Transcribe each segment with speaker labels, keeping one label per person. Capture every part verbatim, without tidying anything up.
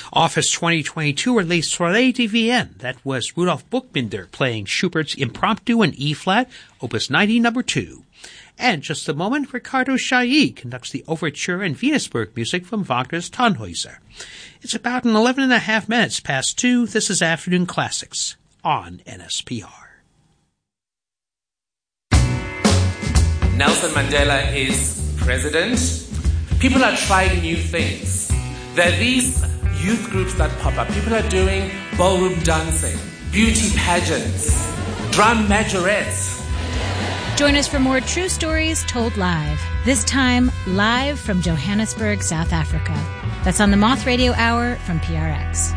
Speaker 1: Office twenty twenty-two released Soirée de Vienne. That was Rudolf Buchbinder playing Schubert's Impromptu in E-flat, Opus ninety, number two. And just a moment, Ricardo Chailly conducts the overture and Venusberg music from Wagner's Tannhäuser. It's about an eleven and a half minutes past two. This is Afternoon Classics on N S P R.
Speaker 2: Nelson Mandela is president. People are trying new things. There are these youth groups that pop up. People are doing ballroom dancing, beauty pageants, drum majorettes.
Speaker 3: Join us for more true stories told live. This time, live from Johannesburg, South Africa. That's on the Moth Radio Hour from P R X.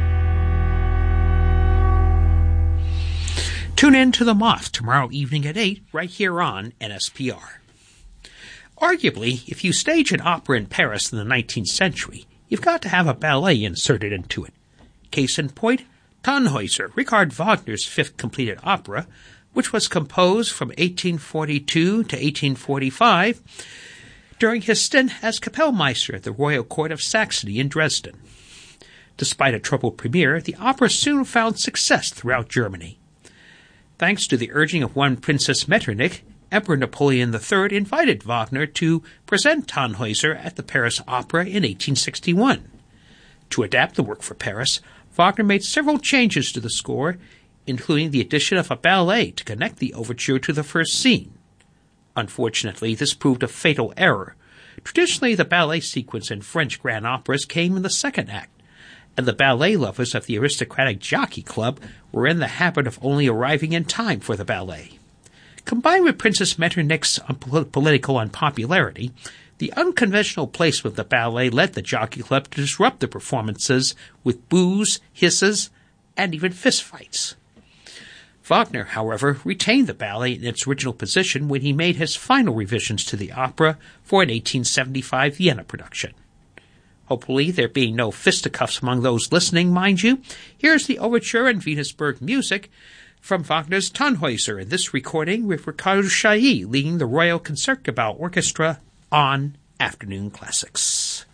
Speaker 1: Tune in to The Moth tomorrow evening at eight, right here on N S P R. Arguably, if you stage an opera in Paris in the nineteenth century, you've got to have a ballet inserted into it. Case in point, Tannhäuser, Richard Wagner's fifth completed opera, which was composed from eighteen forty-two to eighteen forty-five during his stint as Kapellmeister at the Royal Court of Saxony in Dresden. Despite a troubled premiere, the opera soon found success throughout Germany. Thanks to the urging of one Princess Metternich, Emperor Napoleon the Third invited Wagner to present Tannhäuser at the Paris Opera in eighteen sixty-one. To adapt the work for Paris, Wagner made several changes to the score, including the addition of a ballet to connect the overture to the first scene. Unfortunately, this proved a fatal error. Traditionally, the ballet sequence in French grand operas came in the second act, and the ballet lovers of the aristocratic Jockey Club were in the habit of only arriving in time for the ballet. Combined with Princess Metternich's political unpopularity, the unconventional placement of the ballet led the Jockey Club to disrupt the performances with boos, hisses, and even fistfights. Wagner, however, retained the ballet in its original position when he made his final revisions to the opera for an eighteen seventy-five Vienna production. Hopefully there being no fisticuffs among those listening, mind you, here's the overture and Venusberg music from Wagner's Tannhäuser in this recording with Ricardo Chailly leading the Royal Concertgebouw Orchestra on Afternoon Classics.